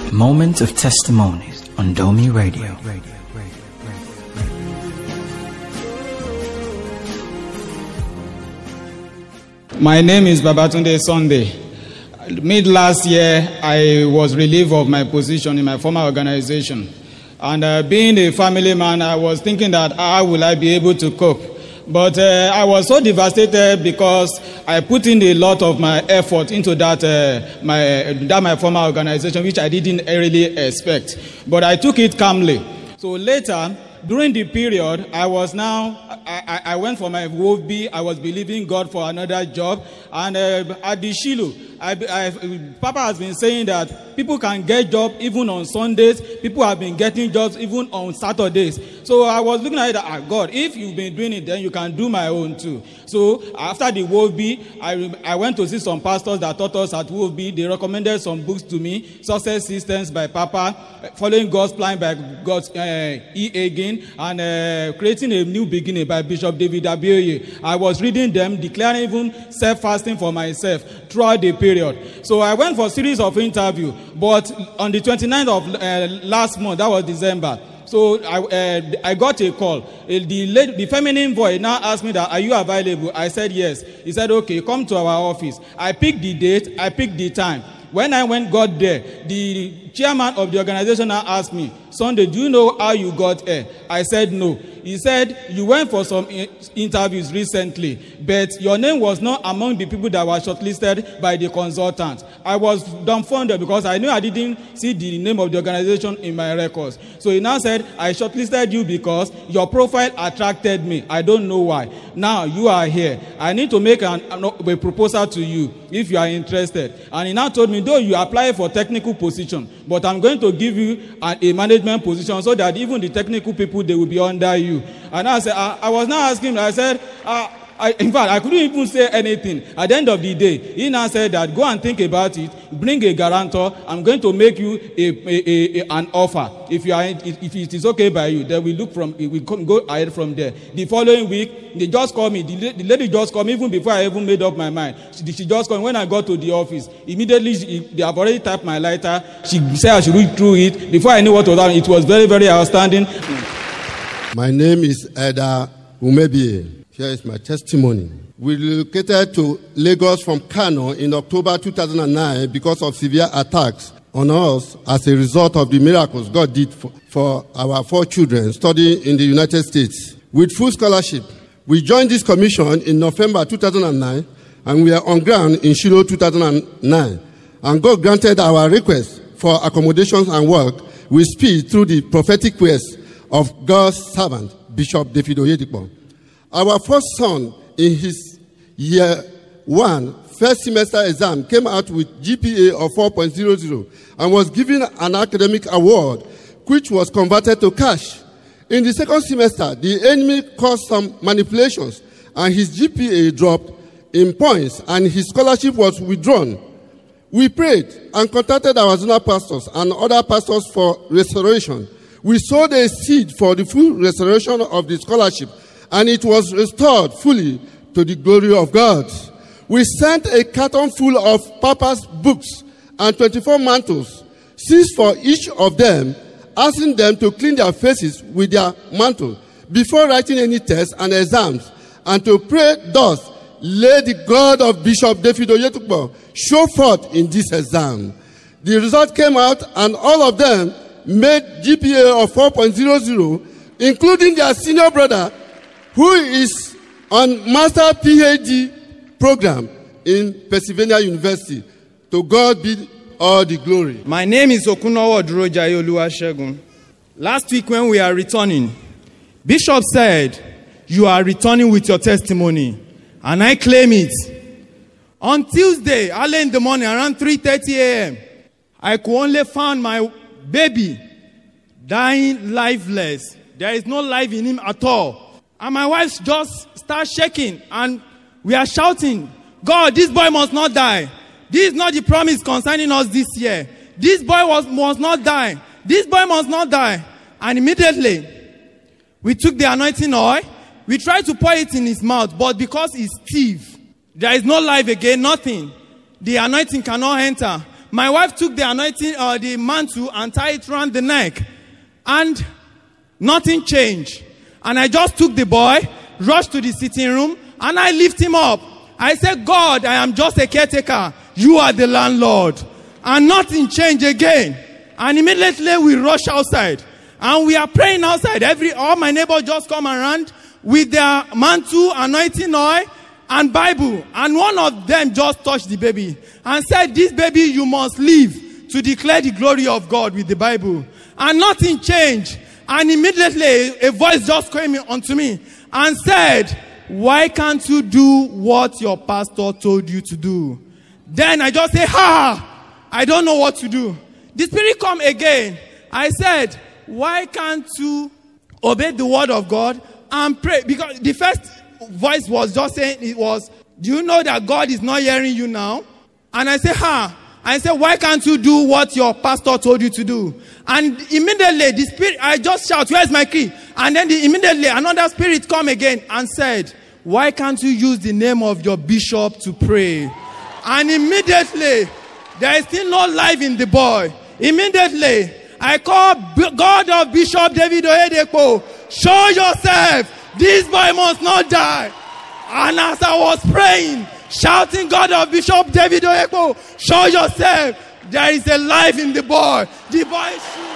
Moment of Testimonies on Domi Radio. My name is Babatunde Sunday. Mid last year, I was relieved of my position in my former organization. And being a family man, I was thinking that how will I be able to cope? But I was so devastated because I put in a lot of my effort into my former organization, which I didn't really expect. But I took it calmly. So later, during the period, I went for my WOB. I was believing God for another job. And at the Shiloh, Papa has been saying that people can get jobs even on Sundays. People have been getting jobs even on Saturdays. So I was looking at it, God, if you've been doing it, then you can do my own too. So after the WOB, I went to see some pastors that taught us at WOB. They recommended some books to me, Success Systems by Papa, Following God's Plan by God's E. Again, and Creating a New Beginning by Bishop David Abioye. I was reading them, declaring even self-fasting for myself throughout the period. So I went for a series of interviews, but on the 29th of last month, that was December, so I got a call. The feminine voice now asked me that, are you available? I said yes. He said, okay, come to our office. I picked the date, I picked the time. When I got there, the chairman of the organization now asked me, Sunday, do you know how you got here? I said no. He said, you went for some interviews recently, but your name was not among the people that were shortlisted by the consultant. I was dumbfounded because I knew I didn't see the name of the organization in my records. So he now said, I shortlisted you because your profile attracted me. I don't know why. Now you are here. I need to make a proposal to you if you are interested. And he now told me, though you apply for technical position, but I'm going to give you a management position so that even the technical people, they will be under you. And I said, I was now asking him, I said, in fact, I couldn't even say anything. At the end of the day, he now said that go and think about it, bring a guarantor, I'm going to make you an offer. If it is okay by you, then we go ahead from there. The following week, they just called me. The lady just called me even before I even made up my mind. She just called me. When I got to the office, immediately they have already typed my letter. She said I should read through it. Before I knew what was happening, it was very, very outstanding. My name is Eda Umebie. Here is my testimony. We relocated to Lagos from Kano in October 2009 because of severe attacks on us as a result of the miracles God did for our 4 children studying in the United States. With full scholarship, we joined this commission in November 2009 and we are on ground in Shiloh 2009. And God granted our request for accommodations and work with speed through the prophetic quest of God's servant, Bishop David Oyedepo. Our first son in his year 1 first semester exam came out with GPA of 4.00 and was given an academic award which was converted to cash. In the second semester, the enemy caused some manipulations and his GPA dropped in points and his scholarship was withdrawn. We prayed and contacted our zonal pastors and other pastors for restoration. We sowed a seed for the full restoration of the scholarship, and it was restored fully to the glory of God. We sent a carton full of Papa's books and 24 mantles, 6 for each of them, asking them to clean their faces with their mantle before writing any tests and exams, and to pray thus, let the God of Bishop David Oyedepo show forth in this exam. The result came out, and all of them made GPA of 4.00, including their senior brother, who is on Master PhD program in Pennsylvania University. To God be all the glory. My name is Okunowo Durojaye Oluwasegun. Last week when we are returning, Bishop said, you are returning with your testimony. And I claim it. On Tuesday, early in the morning, around 3:30 a.m., I could only find my baby dying lifeless. There is no life in him at all. And my wife just starts shaking and we are shouting, God, this boy must not die. This is not the promise concerning us this year. This boy must not die. This boy must not die. And immediately, we took the anointing oil. We tried to pour it in his mouth, but because he's stiff, there is no life again, nothing. The anointing cannot enter. my wife took the anointing, the mantle, and tied it around the neck. And nothing changed. And I just took the boy, rushed to the sitting room, and I lift him up. I said, God, I am just a caretaker. You are the landlord. And nothing changed again. And immediately we rush outside. And we are praying outside. All my neighbors just come around with their mantle, anointing oil, and Bible. And one of them just touched the baby and said, this baby you must live to declare the glory of God with the Bible. And nothing changed. And immediately a voice just came unto me and said, why can't you do what your pastor told you to do? Then I just say, I don't know what to do. The Spirit come again. I said, why can't you obey the word of God and pray? Because the first voice was just saying, do you know that God is not hearing you now? And I said, I said, why can't you do what your pastor told you to do? And immediately the Spirit, I just shout, where's my key? And then immediately another spirit come again and said, why can't you use the name of your bishop to pray? And immediately, there is still no life in the boy. Immediately, I call God of Bishop David Oyedepo, show yourself, this boy must not die. And as I was praying, shouting, God of Bishop David Oyedepo, show yourself, there is a life in the boy. The boy is